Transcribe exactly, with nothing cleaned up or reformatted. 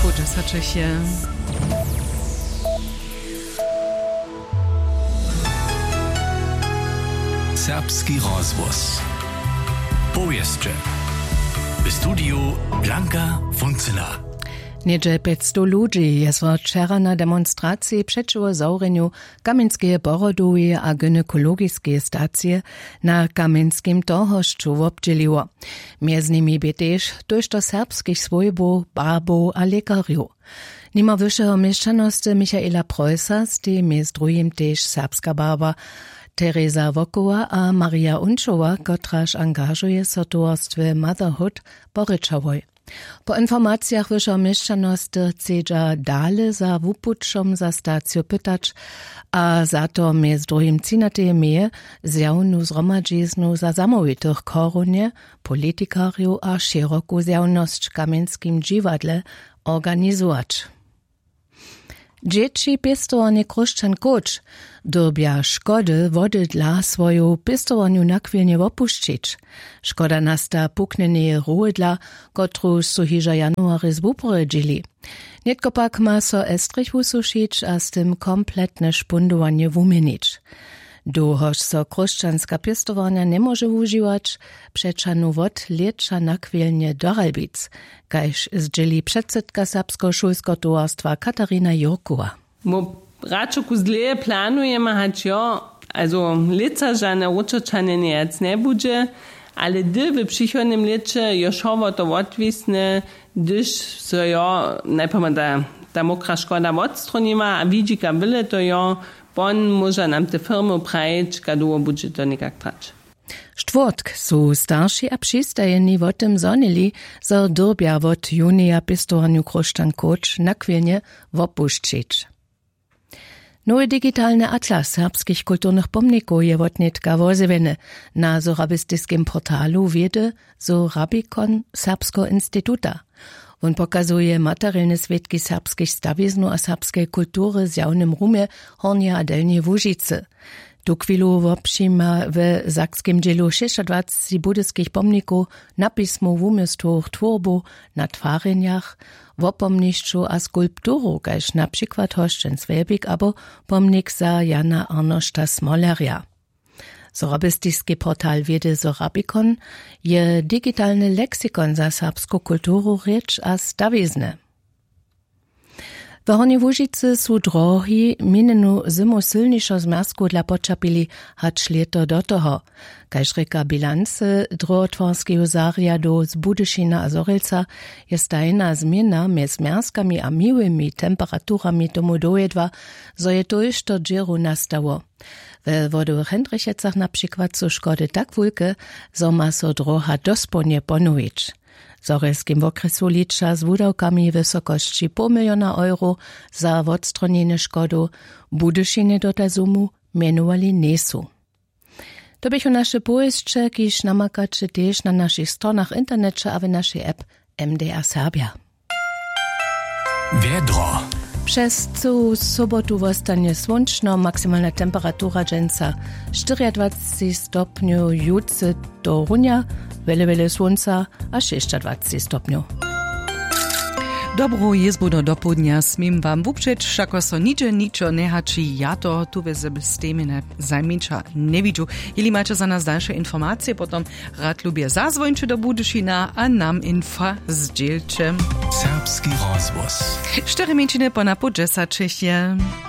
po dziesięciu. Serbski rozvoz. Powieszcze. W studiu Blanka Funcyna. Niedzie pięćset ludzi jest wczoraj na demonstracji przeciwko zaureniu Kamieńskiej Borodowej a gynekologiskiej stacji na Kamieńskim Torhoszczu obdzieliło. Między nimi by też dużo serbskich swojbów, barbów a lekarzów. Nima wyższego mieszczanosti Michaela Preussa, z tym jest drugim też serbska barba Teresa Wokowa a Maria Unczowa, kotraż angażuje się w towarstwie Motherhood Boryczowej. Po informacjach wyższego mieszczanosti chcedza dale za wupuczom za stację pytać, a za to między drugim cinatej mie zjawnu zromadziznu za zamowitych korunie, politikariów a szeroką zjawność w kamieńskim dziwadle organizować. Dzieci pěstovanie Kruščan Koč dobia szkody wody dla swoją pěstovaniu nakwielnie opuścić. Szkoda nasta puknenie ruedla, kotru su hiža january zbuporedzili. Nietko pak ma so estrich ususzyć, a z tym kompletne szpundowanie wumienić. Dohož so kruščanska pěstovania nie może używać, przeczanu wod liecza nakwielnie doralbic, kajż zdzieli przedsedka serbskiego szulskiego towarstwa Katarina Jurkowa. Mo račoku zleje planujemy hać jo, also lica żane uczeczanie nic nie będzie, ale dy w przychodnim licze joszowo to odwisne, gdyż so jo, najpierw ta, ta mokra szkoda odstroniła, a widzika wyle to jo, Bon może nam te firmy prajić, kaduło będzie to nikak trać. Štvrtk su starši a přistajeni o tym zonili, zo dobja od junija pěstovaniu Kruščan Koč nakwielnie opuščić. Nowy digitalny atlas serbskich kulturnych pomników je wotnetka wozewene na zorabistyskim portalu wiedy Zorabikon Serbskiego Instytuta. On pokazuje materialne świadki serbskich stawiznu a serbskiej kultury z jawnym rumie Hornia a Delnie Łužice. Tu chwilu wopsima w sakskim dzielu dwadzieścia budyskich pomników napismu w umysłowych tworbu, na twarzeniach, wopomniszczu a skulpturu, kaž na przykład Hoszczyn Swebik abo pomnik za Jana Arnošta Smoleria. Zorabistiski portal wiedy Zorabikon je digitalny leksykon za serbską kulturu, rzecz a stawizny. W Hornej Łužicy su drohi minenu zimu silniejszą zmazku dla poczapili hać leto do toho. Kaž reka bilance drotworskiego zariadu z Budyšina a Zorilca je stajna zmiana między mierzkami a miłymi temperaturami tomu dojedwa, zo je to išto dżeru nastało. W wodowych Hendrychecach na przykład su szkody tak wulke, zo ma so droha dosponie ponujić. W zorelskim okresu licza z wudawkami wysokości pół miliona euro za odstronienie szkodu Budyšiny do ta sumu mianowali nesu. To bychu nasze pojeźdźcze, kiż namakacie też na naszych stronach internecie a w naszej app M D R Serbia. Wiedro. Przez całą sobotu zostanie słoneczno, maksymalna temperatura dżęca dwadzieścia stopniów, jutce do runia, wiele, wiele słońca, a dwadzieścia stopniów. Dobrą jezbu do dopółdnia smiem wam wuprzeć, wszako so nicze niczo nie haczy, ja to tu we systemie zajmniejsza nie widzę. Jeśli macie za nas dalsze informacje, potom rad lubię zazwończy do Budyšina, a nam info zdzielcie. Serbski rozvoz. Cztery mięciny po na po dziesięciu.